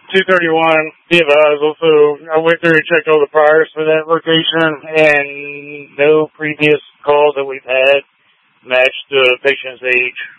231, be advised. Also, I went through and checked all the priors for that location, and no previous calls that we've had matched the patient's age.